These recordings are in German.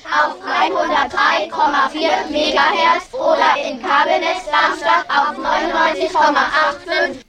auf 103,4 MHz oder in Kabelnetz Darmstadt auf 99,85.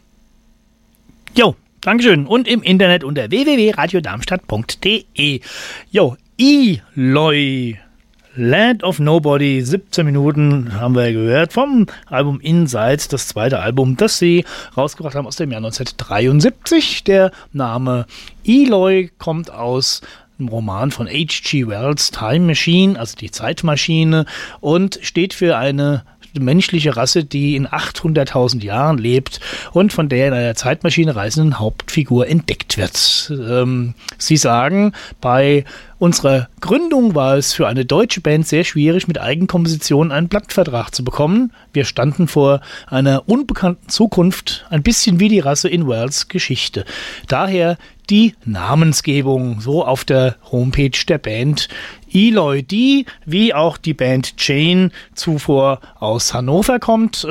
Jo, Dankeschön. Und im Internet unter www.radiodarmstadt.de. Jo, Eloy, Land of Nobody, 17 Minuten haben wir gehört vom Album Inside, das zweite Album, das sie rausgebracht haben aus dem Jahr 1973. Der Name Eloy kommt aus einem Roman von H.G. Wells, Time Machine, also die Zeitmaschine, und steht für eine menschliche Rasse, die in 800.000 Jahren lebt und von der in einer Zeitmaschine reisenden Hauptfigur entdeckt wird. Sie sagen, bei unserer Gründung war es für eine deutsche Band sehr schwierig, mit Eigenkompositionen einen Plattenvertrag zu bekommen. Wir standen vor einer unbekannten Zukunft, ein bisschen wie die Rasse in Wells Geschichte. Daher die Namensgebung, so auf der Homepage der Band Eloy, die, wie auch die Band Jane, zuvor aus Hannover kommt.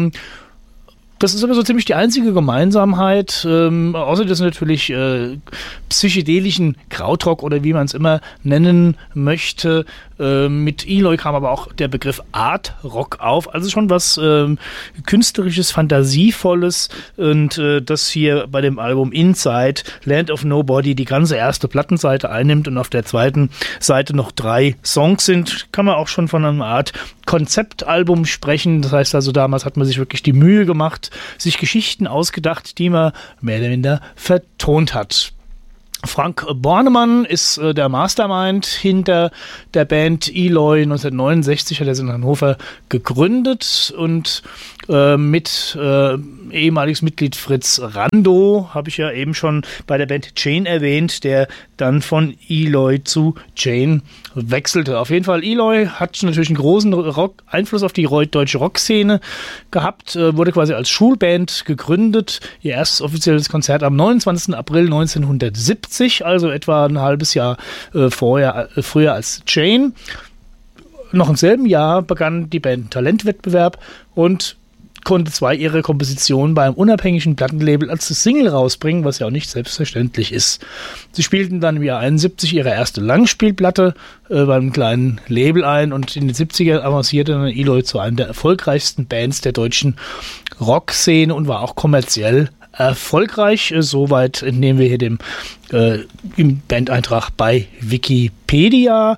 Das ist aber so ziemlich die einzige Gemeinsamheit, außer des natürlich psychedelischen Krautrock oder wie man es immer nennen möchte. Mit Eloy kam aber auch der Begriff Art Rock auf, also schon was künstlerisches, fantasievolles, und das hier bei dem Album Inside, Land of Nobody, die ganze erste Plattenseite einnimmt und auf der zweiten Seite noch 3 Songs sind, kann man auch schon von einer Art Konzeptalbum sprechen. Das heißt also, damals hat man sich wirklich die Mühe gemacht, sich Geschichten ausgedacht, die man mehr oder minder vertont hat. Frank Bornemann ist der Mastermind hinter der Band Eloy. 1969 hat er sie in Hannover gegründet und mit ehemaliges Mitglied Fritz Rando, habe ich ja eben schon bei der Band Jane erwähnt, der dann von Eloy zu Jane wechselte. Auf jeden Fall, Eloy hat natürlich einen großen Einfluss auf die deutsche Rockszene gehabt, wurde quasi als Schulband gegründet. Ihr erstes offizielles Konzert am 29. April 1970, also etwa ein halbes Jahr früher als Jane. Noch im selben Jahr begann die Band einen Talentwettbewerb und konnte 2 ihrer Kompositionen beim unabhängigen Plattenlabel als Single rausbringen, was ja auch nicht selbstverständlich ist. Sie spielten dann im Jahr 71 ihre erste Langspielplatte beim kleinen Label ein und in den 70ern avancierte dann Eloy zu einer der erfolgreichsten Bands der deutschen Rockszene und war auch kommerziell erfolgreich. Soweit entnehmen wir hier dem im Bandeintrag bei Wikipedia.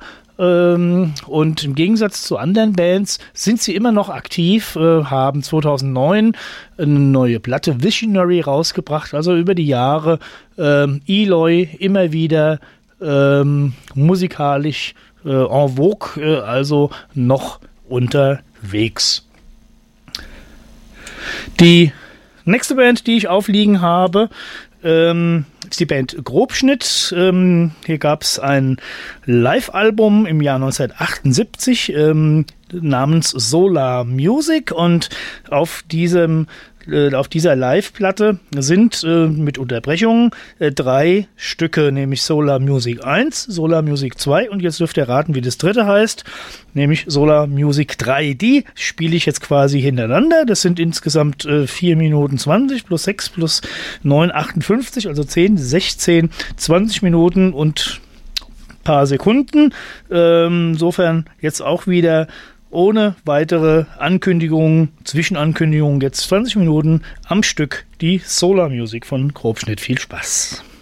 Und im Gegensatz zu anderen Bands sind sie immer noch aktiv, haben 2009 eine neue Platte Visionary rausgebracht, also über die Jahre Eloy immer wieder musikalisch en vogue, also noch unterwegs. Die nächste Band, die ich aufliegen habe, ist die Band Grobschnitt. Hier gab es ein Live-Album im Jahr 1978 namens Solar Music, und auf dieser Live-Platte sind mit Unterbrechungen 3 Stücke, nämlich Solar Music 1, Solar Music 2 und jetzt dürft ihr raten, wie das dritte heißt, nämlich Solar Music 3. Die spiele ich jetzt quasi hintereinander. Das sind insgesamt 4 Minuten 20 plus 6 plus 9, 58, also 10, 16, 20 Minuten und ein paar Sekunden. Insofern jetzt auch wieder ohne weitere Ankündigungen, Zwischenankündigungen, jetzt 20 Minuten am Stück die Solar Music von Grobschnitt. Viel Spaß!